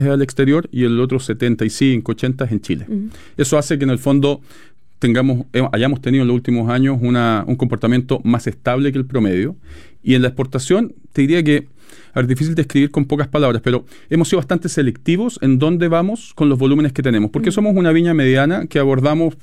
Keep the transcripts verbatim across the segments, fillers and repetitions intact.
al exterior y el otro setenta y cinco, ochenta en Chile. Uh-huh. Eso hace que en el fondo tengamos, hayamos tenido en los últimos años una, un comportamiento más estable que el promedio. Y en la exportación, te diría que, a ver, difícil de escribir con pocas palabras, pero hemos sido bastante selectivos en dónde vamos con los volúmenes que tenemos, porque mm. somos una viña mediana que abordamos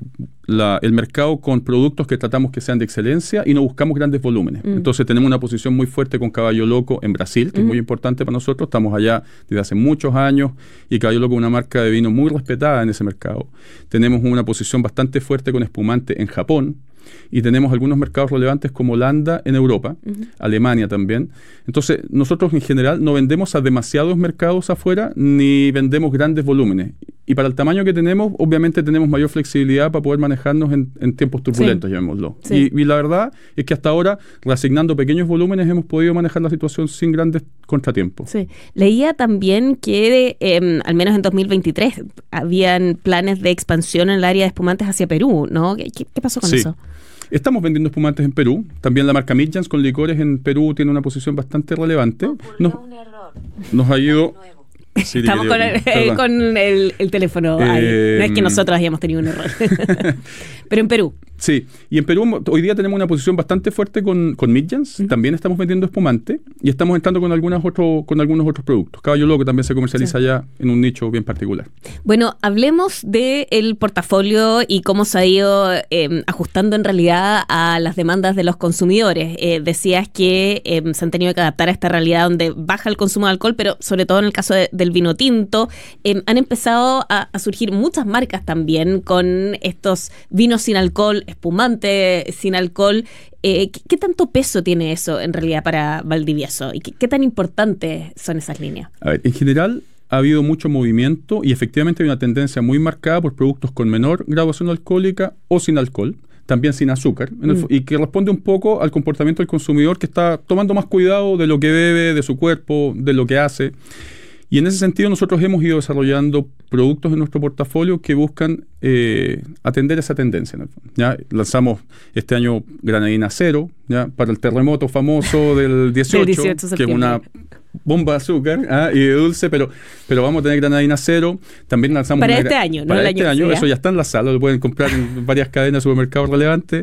la, el mercado con productos que tratamos que sean de excelencia y no buscamos grandes volúmenes. Mm. Entonces tenemos una posición muy fuerte con Caballo Loco en Brasil, que mm. es muy importante para nosotros. Estamos allá desde hace muchos años y Caballo Loco es una marca de vino muy respetada en ese mercado. Tenemos una posición bastante fuerte con espumante en Japón. Y tenemos algunos mercados relevantes como Holanda en Europa, uh-huh. Alemania también. Entonces, nosotros en general no vendemos a demasiados mercados afuera, ni vendemos grandes volúmenes. Y para el tamaño que tenemos, obviamente tenemos mayor flexibilidad para poder manejarnos en, en tiempos turbulentos, sí. llamémoslo. Sí. Y, y la verdad es que hasta ahora, reasignando pequeños volúmenes, hemos podido manejar la situación sin grandes contratiempos. Sí. Leía también que, eh, al menos en dos mil veintitrés, habían planes de expansión en el área de espumantes hacia Perú, ¿no? ¿Qué, qué pasó con sí. eso? Estamos vendiendo espumantes en Perú. También la marca Midjans con licores en Perú tiene una posición bastante relevante. Nos, un error. nos ha ido... Sí, Estamos con, el, eh, con el, el teléfono eh, ahí. No es que nosotros hayamos tenido un error. Pero en Perú. Sí, y en Perú hoy día tenemos una posición bastante fuerte con, con Midjans. Uh-huh. También estamos vendiendo espumante y estamos entrando con, algunas otro, con algunos otros productos. Caballo Loco también se comercializa sí. ya en un nicho bien particular. Bueno, hablemos del portafolio y cómo se ha ido eh, ajustando en realidad a las demandas de los consumidores. Eh, decías que eh, se han tenido que adaptar a esta realidad donde baja el consumo de alcohol, pero sobre todo en el caso de, del vino tinto, eh, han empezado a, a surgir muchas marcas también con estos vinos sin alcohol, espumante sin alcohol. Eh, ¿qué, ¿Qué tanto peso tiene eso en realidad para Valdivieso? ¿Y qué, qué tan importantes son esas líneas? A ver, en general ha habido mucho movimiento y efectivamente hay una tendencia muy marcada por productos con menor graduación alcohólica o sin alcohol, también sin azúcar, en el, mm. y que responde un poco al comportamiento del consumidor que está tomando más cuidado de lo que bebe, de su cuerpo, de lo que hace. Y en ese sentido nosotros hemos ido desarrollando productos en nuestro portafolio que buscan eh, atender esa tendencia. ¿No? ¿Ya? Lanzamos este año Granadina Cero, ¿ya? Para el terremoto famoso del dieciocho, dieciocho que es una bomba de azúcar ¿ah? y de dulce, pero, pero vamos a tener Granadina Cero. También lanzamos para una, este año, para ¿no? este año, año eso ya está en la sala, lo pueden comprar en varias cadenas de supermercados relevantes.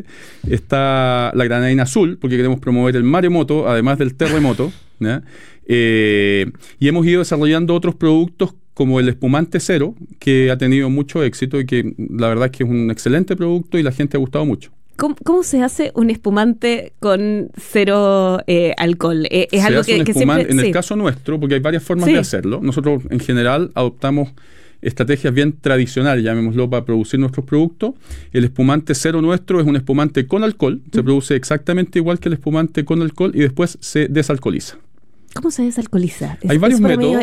Está la Granadina Azul, porque queremos promover el maremoto, además del terremoto. ¿Ya? Eh, y hemos ido desarrollando otros productos como el espumante cero, que ha tenido mucho éxito y que la verdad es que es un excelente producto y la gente ha gustado mucho. ¿Cómo, cómo se hace un espumante con cero eh, alcohol? Eh, es se algo hace que, un que espumante, siempre... en sí. el caso nuestro, porque hay varias formas sí. de hacerlo. Nosotros en general adoptamos estrategias bien tradicionales, llamémoslo, para producir nuestros productos. El espumante cero nuestro es un espumante con alcohol, se uh-huh. produce exactamente igual que el espumante con alcohol y después se desalcoholiza. ¿Cómo se desalcoholiza? Hay varios métodos.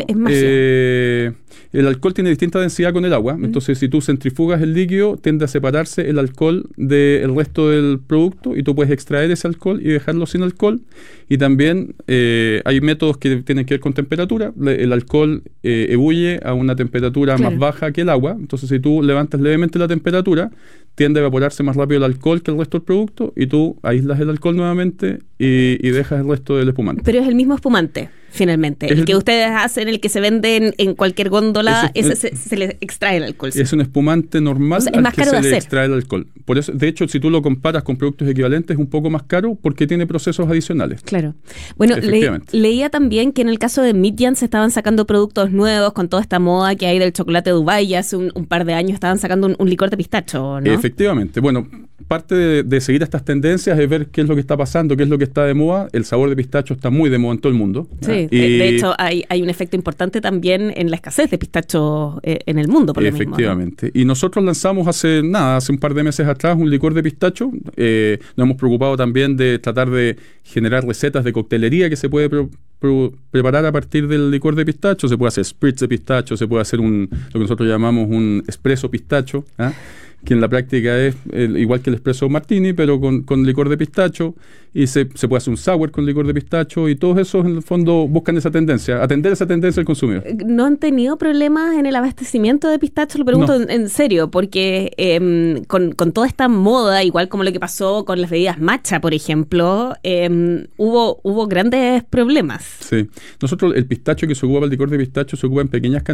Eh, el alcohol tiene distinta densidad con el agua. Mm. Entonces, si tú centrifugas el líquido, tiende a separarse el alcohol del resto del producto y tú puedes extraer ese alcohol y dejarlo sin alcohol. Y también eh, hay métodos que tienen que ver con temperatura. Le, el alcohol eh, ebulle a una temperatura claro. más baja que el agua. Entonces, si tú levantas levemente la temperatura, tiende a evaporarse más rápido el alcohol que el resto del producto y tú aíslas el alcohol nuevamente y, y dejas el resto del espumante. Pero es el mismo espumante, finalmente. El, el que ustedes hacen, el que se vende en, en cualquier góndola, es, ese el, se, se le extrae el alcohol. Es un espumante normal, o sea, es más al que caro se de le hacer. extrae el alcohol. Por eso, de hecho, si tú lo comparas con productos equivalentes, es un poco más caro porque tiene procesos adicionales. Claro. Bueno, le, leía también que en el caso de Midjans se estaban sacando productos nuevos con toda esta moda que hay del chocolate Dubái. Y hace un, un par de años estaban sacando un, un licor de pistacho, ¿no? Efectivamente. Bueno, parte de, de seguir estas tendencias es ver qué es lo que está pasando, qué es lo que está de moda. El sabor de pistacho está muy de moda en todo el mundo. Sí, y, de, de hecho hay, hay un efecto importante también en la escasez de pistacho eh, en el mundo, por lo efectivamente. mismo, ¿no? Y nosotros lanzamos hace nada, hace un par de meses atrás, un licor de pistacho. Eh, nos hemos preocupado también de tratar de generar recetas de coctelería que se puede pro, pro, preparar a partir del licor de pistacho. Se puede hacer spritz de pistacho, se puede hacer un lo que nosotros llamamos un espresso pistacho, ¿ah? que en la práctica es el, igual que el espresso martini, pero con, con licor de pistacho, y se, se puede hacer un sour con licor de pistacho, y todos esos en el fondo buscan esa tendencia, atender esa tendencia del consumidor. ¿No han tenido problemas en el abastecimiento de pistacho? Lo pregunto no. en, en serio, porque eh, con, con toda esta moda, igual como lo que pasó con las bebidas matcha, por ejemplo, eh, hubo, hubo grandes problemas. Sí. Nosotros el pistacho que se ocupa para el licor de pistacho se ocupa en pequeñas cantidades.